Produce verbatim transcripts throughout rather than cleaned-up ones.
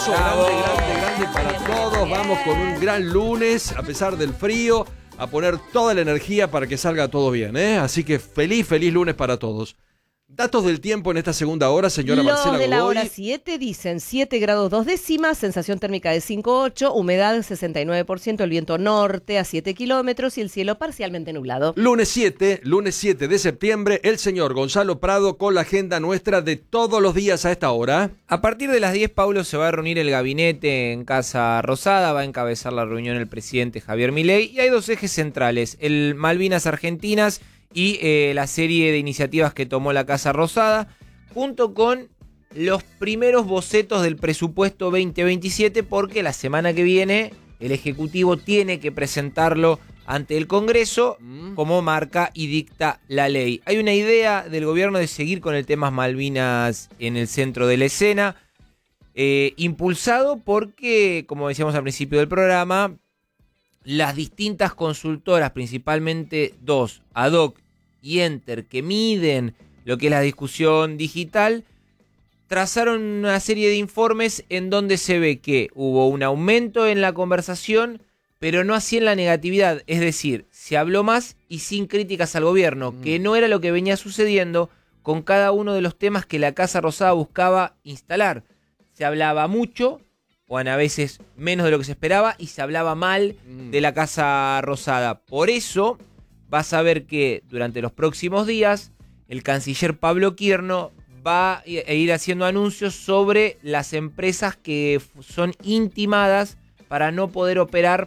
Grande, grande, grande para todos. Vamos con un gran lunes, a pesar del frío, a poner toda la energía para que salga todo bien, ¿eh? Así que feliz, feliz lunes para todos. Datos del tiempo en esta segunda hora, señora Los Marcela de la Godoy. hora siete dicen siete grados dos décimas, sensación térmica de cinco coma ocho, humedad sesenta y nueve por ciento, el viento norte a siete kilómetros y el cielo parcialmente nublado. Lunes siete, lunes siete de septiembre, el señor Gonzalo Prado con la agenda nuestra de todos los días a esta hora. A partir de las diez, Paulo, se va a reunir el gabinete en Casa Rosada, va a encabezar la reunión el presidente Javier Milei y hay dos ejes centrales, el Malvinas Argentinas y eh, la serie de iniciativas que tomó la Casa Rosada, junto con los primeros bocetos del presupuesto veinte veintisiete, porque la semana que viene el Ejecutivo tiene que presentarlo ante el Congreso, como marca y dicta la ley. Hay una idea del gobierno de seguir con el tema Malvinas en el centro de la escena, eh, impulsado porque, como decíamos al principio del programa, las distintas consultoras, principalmente dos, Ad Hoc y Enter, que miden lo que es la discusión digital, trazaron una serie de informes en donde se ve que hubo un aumento en la conversación, pero no así en la negatividad. Es decir, se habló más y sin críticas al gobierno, mm. que no era lo que venía sucediendo con cada uno de los temas que la Casa Rosada buscaba instalar. Se hablaba mucho, o a veces menos de lo que se esperaba, y se hablaba mal de la Casa Rosada. Por eso vas a ver que durante los próximos días el canciller Pablo Quierno va a ir haciendo anuncios sobre las empresas que son intimadas para no poder operar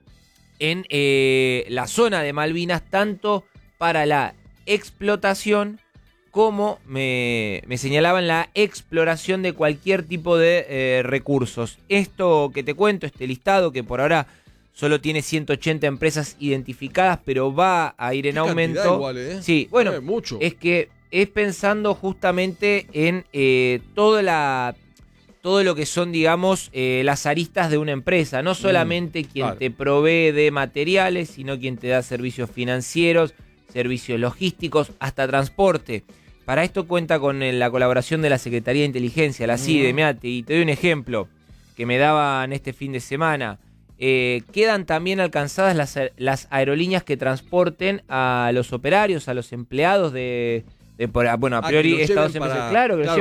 en eh, la zona de Malvinas, tanto para la explotación como me, me señalaban la exploración de cualquier tipo de eh, recursos. Esto que te cuento, este listado que por ahora solo tiene ciento ochenta empresas identificadas, pero va a ir en Qué aumento. Igual, ¿eh? Sí, bueno, es mucho. Es que es pensando justamente en eh, toda la, todo lo que son, digamos, eh, las aristas de una empresa. No solamente mm, quien claro. te provee de materiales, sino quien te da servicios financieros, servicios logísticos, hasta transporte. Para esto cuenta con la colaboración de la Secretaría de Inteligencia, la C I D E, MEATE, y te doy un ejemplo que me daban este fin de semana. Eh, quedan también alcanzadas las, las aerolíneas que transporten a los operarios, a los empleados de, de por, bueno, a priori ah, Estados Unidos, claro, que claro.